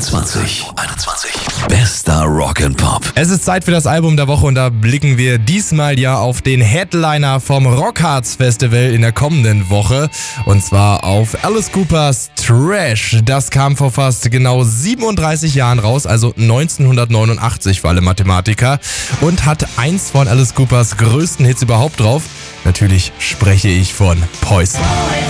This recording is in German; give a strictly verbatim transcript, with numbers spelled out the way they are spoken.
einundzwanzig. einundzwanzig. Bester Rock'n'Pop. Es ist Zeit für das Album der Woche und da blicken wir diesmal ja auf den Headliner vom Rockharz Festival in der kommenden Woche. Und zwar auf Alice Coopers Trash. Das kam vor fast genau siebenunddreißig Jahren raus, also neunzehnhundertneunundachtzig für alle Mathematiker. Und hat eins von Alice Coopers größten Hits überhaupt drauf. Natürlich spreche ich von Poison.